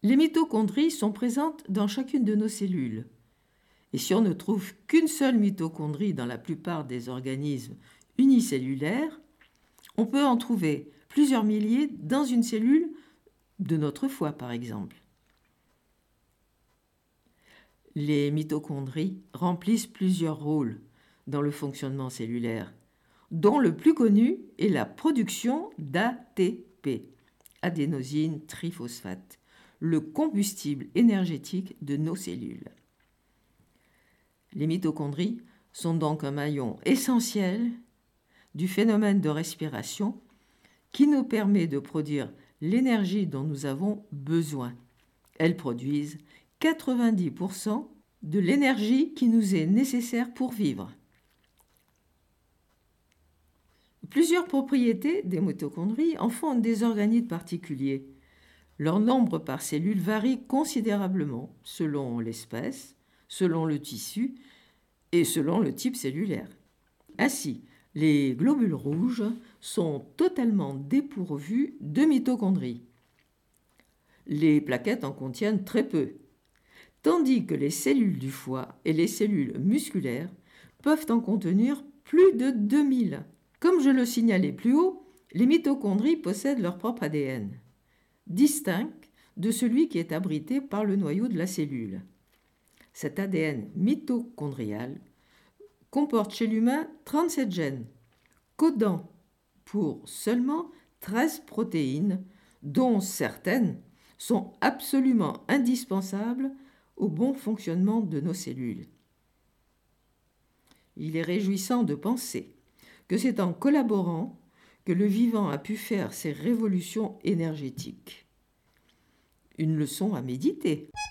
Les mitochondries sont présentes dans chacune de nos cellules. Et si on ne trouve qu'une seule mitochondrie dans la plupart des organismes unicellulaires, on peut en trouver plusieurs milliers dans une cellule de notre foie, par exemple. Les mitochondries remplissent plusieurs rôles dans le fonctionnement cellulaire, dont le plus connu est la production d'ATP, adénosine triphosphate, le combustible énergétique de nos cellules. Les mitochondries sont donc un maillon essentiel du phénomène de respiration qui nous permet de produire l'énergie dont nous avons besoin. Elles produisent 90% de l'énergie qui nous est nécessaire pour vivre. Plusieurs propriétés des mitochondries en font des organites particuliers. Leur nombre par cellule varie considérablement selon l'espèce, selon le tissu et selon le type cellulaire. Ainsi, les globules rouges sont totalement dépourvus de mitochondries. Les plaquettes en contiennent très peu, tandis que les cellules du foie et les cellules musculaires peuvent en contenir plus de 2000. Comme je le signalais plus haut, les mitochondries possèdent leur propre ADN, distinct de celui qui est abrité par le noyau de la cellule. Cet ADN mitochondrial comporte chez l'humain 37 gènes, codant pour seulement 13 protéines, dont certaines sont absolument indispensables au bon fonctionnement de nos cellules. Il est réjouissant de penser que c'est en collaborant que le vivant a pu faire ces révolutions énergétiques. Une leçon à méditer.